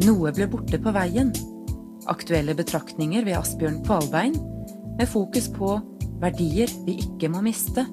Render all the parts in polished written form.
Noe ble borte på veien. Aktuelle betraktninger ved Asbjørn Kvalbein, med fokus på verdier vi ikke må miste.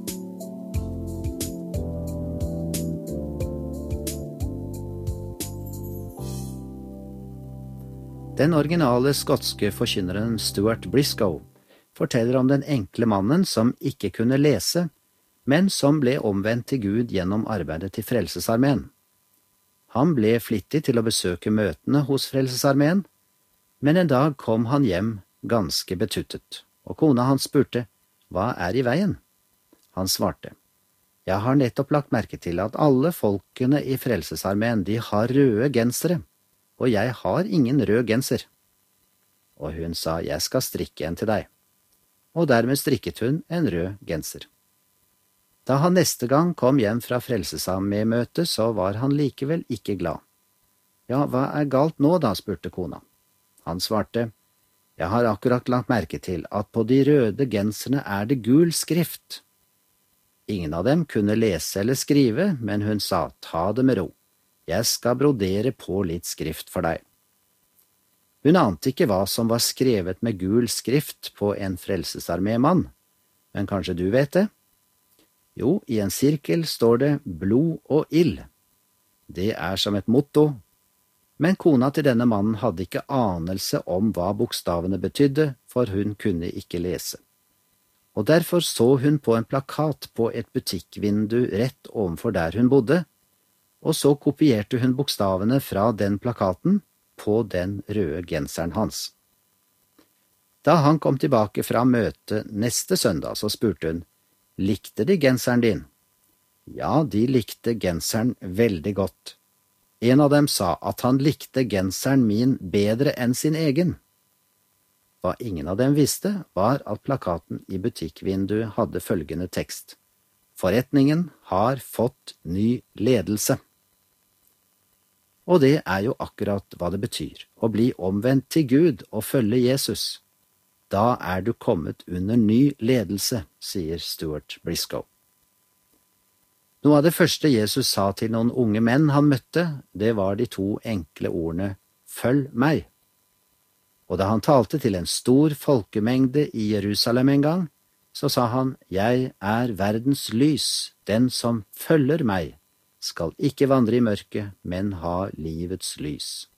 Den originale skotske forkynneren Stuart Briscoe forteller om den enkle mannen som ikke kunne lese, men som ble omvendt til Gud gjennom arbeidet til Frelsesarmeen. Han ble flittig til å besøke møtene hos Frelsesarmeen, men en dag kom han hjem ganske betuttet, og kona hans spurte, «Hva er i veien?» Han svarte, «Jeg har nettopp lagt merke til at alle folkene i Frelsesarmeen, de har røde gensere, og jeg har ingen rød genser.» Og hun sa, «Jeg skal strikke en til deg.» Og dermed strikket hun en rød genser. Da han neste gang kom hjem fra Frelsesarmeen-møtet, så var han likevel ikke glad. «Ja, hva er galt nå da?» spurte kona. Han svarte, «Jeg har akkurat lagt merke til at på de røde genserne er det gul skrift.» Ingen av dem kunne lese eller skrive, men hun sa, «Ta det med ro. Jeg skal brodere på litt skrift for deg.» Hun ante ikke hva som var skrevet med gul skrift på en Frelsesarmeen-mann, men kanskje du vet det? Jo, i en sirkel står det blod og ild. Det er som et motto, men kona til denne mannen hadde ikke anelse om hva bokstavene betydde, for hun kunne ikke lese. Og derfor så hun på en plakat på et butikkvindu rett ovenfor der hun bodde, og så kopierte hun bokstavene fra den plakaten på den røde genseren hans. Da han kom tilbake fra møtet neste søndag, så spurte hun, «Likte de genseren din?» Ja, de likte genseren veldig godt. En av dem sa at han likte genseren min bedre enn sin egen. Hva ingen av dem visste, var at plakaten i butikkvinduet hadde følgende tekst. Forretningen har fått ny ledelse. Og det er jo akkurat hva det betyr, å bli omvendt til Gud og følge Jesus. Da er du kommet under ny ledelse, sier Stuart Briscoe. Noe av det første Jesus sa til noen unge menn han møtte, det var de to enkle ordene, «Følg meg». Og da han talte til en stor folkemengde i Jerusalem en gang, så sa han, «Jeg er verdens lys, den som følger meg, skal ikke vandre i mørket, men ha livets lys.»